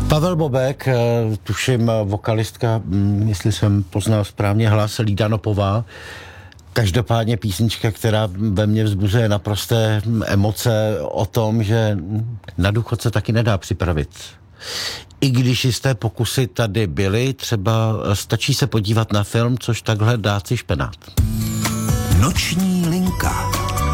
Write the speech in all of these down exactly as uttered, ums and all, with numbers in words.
Pavel Bobek, tuším vokalistka, jestli jsem poznal správně hlas, Lída Nopová. Každopádně písnička, která ve mně vzbuzuje naprosté emoce o tom, že na důchod se taky nedá připravit. I když jisté pokusy tady byly, třeba stačí se podívat na film, což takhle dá si špenát. Noční linka.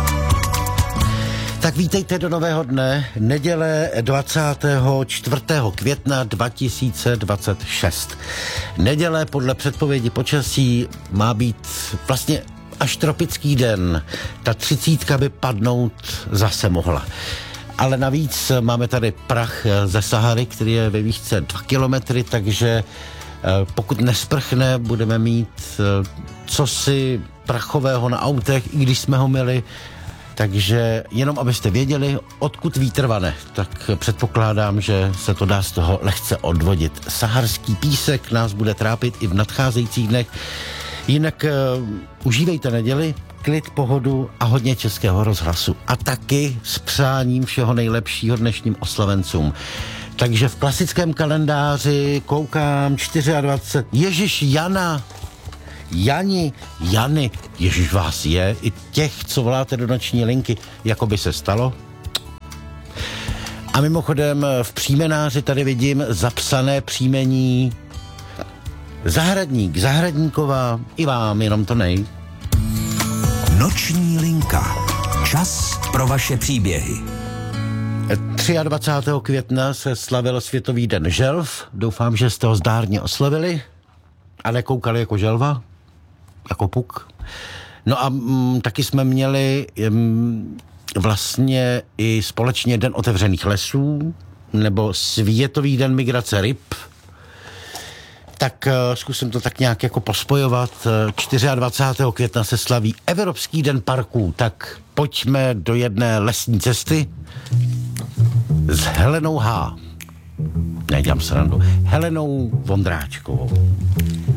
Tak vítejte do nového dne, neděle dvacátého čtvrtého května dva tisíce dvacet šest. Neděle podle předpovědi počasí má být vlastně až tropický den. Ta třicítka by padnout zase mohla. Ale navíc máme tady prach ze Sahary, který je ve výšce dva kilometry, takže pokud nesprchne, budeme mít cosi prachového na autech, i když jsme ho měli. Takže jenom abyste věděli, odkud vítr vane, tak předpokládám, že se to dá z toho lehce odvodit. Saharský písek nás bude trápit i v nadcházejících dnech. Jinak uh, užívejte neděli, klid, pohodu a hodně Českého rozhlasu. A taky s přáním všeho nejlepšího dnešním oslavencům. Takže v klasickém kalendáři koukám dvacet čtyři. Ježiš, Jana, Jani, Jany, ježiš vás je, i těch, co voláte do noční linky, jako by se stalo. A mimochodem v příjmenáři tady vidím zapsané příjmení Zahradník, Zahradníková, i vám, jenom to nej. Noční linka. Čas pro vaše příběhy. dvacátého třetího května se slavil Světový den želv. Doufám, že jste ho zdárně oslavili a nekoukali jako želva, jako puk. No a m, taky jsme měli m, vlastně i společně Den otevřených lesů, nebo Světový den migrace ryb. Tak uh, zkusím to tak nějak jako pospojovat. dvacátého čtvrtého května se slaví Evropský den parků, tak pojďme do jedné lesní cesty s Helenou H. Nedělám srandu. Helenou Vondráčkovou.